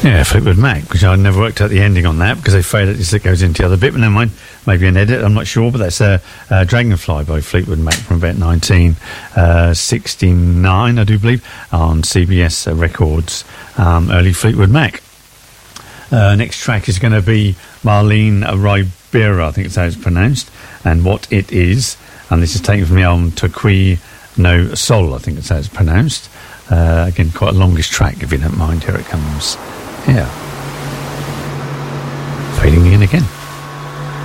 Yeah, Fleetwood Mac, which I never worked out the ending on that because they fade it as it goes into the other bit, but never mind. Maybe an edit, I'm not sure, but that's Dragonfly by Fleetwood Mac from about 1969, I do believe, on CBS Records, early Fleetwood Mac. Next track is going to be Marlene Ribera, I think it's how it's pronounced, and What It Is, and this is taken from the album Toqui No Sol, I think it's how it's pronounced. Again, quite a longish track, if you don't mind. Here it comes. Yeah. Fading in again.